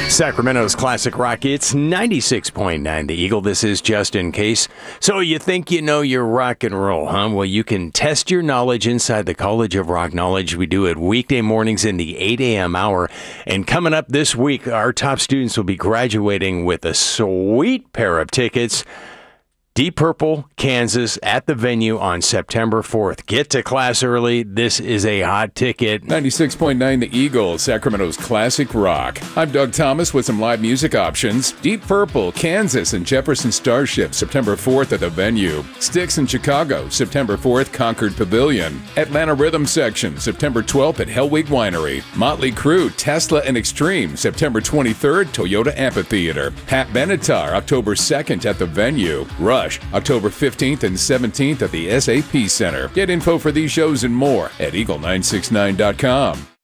Sacramento's classic rock, it's 96.9 The Eagle. This is Just In Case. So you think you know your rock and roll, huh? Well, you can test your knowledge inside the College of Rock Knowledge. We do it weekday mornings in the 8 a.m. hour. And coming up this week, our top students will be graduating with a sweet pair of tickets. Deep Purple, Kansas, at the venue on September 4th. Get to class early. This is a hot ticket. 96.9 The Eagle, Sacramento's classic rock. I'm Doug Thomas with some live music options. Deep Purple, Kansas, and Jefferson Starship, September 4th at the venue. Styx in Chicago, September 4th, Concord Pavilion. Atlanta Rhythm Section, September 12th at Hellweek Winery. Motley Crue, Tesla and Extreme, September 23rd, Toyota Amphitheater. Pat Benatar, October 2nd at the venue. Rush, October 15th and 17th at the SAP Center. Get info for these shows and more at eagle969.com.